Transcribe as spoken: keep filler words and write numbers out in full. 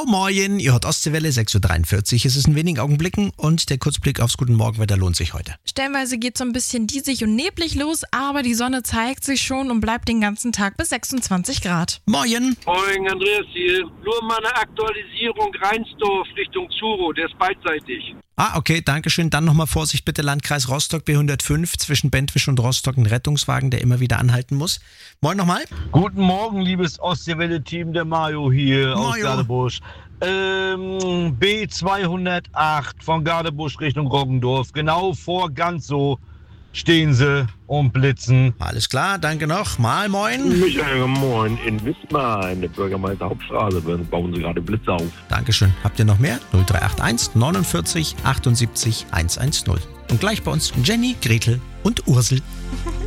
Ciao, moin. Ihr hört Ostseewelle, sechs Uhr dreiundvierzig. Es ist in wenigen Augenblicken und der Kurzblick aufs Guten Morgenwetter lohnt sich heute. Stellenweise geht so ein bisschen diesig und neblig los, aber die Sonne zeigt sich schon und bleibt den ganzen Tag bis sechsundzwanzig Grad. Moin. Moin, Andreas hier. Nur mal eine Aktualisierung Rheinsdorf Richtung Zuro, der ist beidseitig. Ah, okay, dankeschön. Dann nochmal Vorsicht bitte, Landkreis Rostock B hundertfünf, zwischen Bentwisch und Rostock ein Rettungswagen, der immer wieder anhalten muss. Moin nochmal. Guten Morgen, liebes Ostseewelle-Team, der Mario hier aus Mario. Gardebusch. Ähm, B zweihundertacht von Gardebusch Richtung Roggendorf. Genau vor ganz so stehen sie und blitzen. Alles klar, danke noch. Mal moin. Michael, moin. In Wismar, in der Bürgermeister Hauptstraße, bauen sie gerade Blitze auf. Dankeschön. Habt ihr noch mehr? null drei acht eins neunundvierzig achtundsiebzig hundertzehn. Und gleich bei uns Jenny, Gretel und Ursel.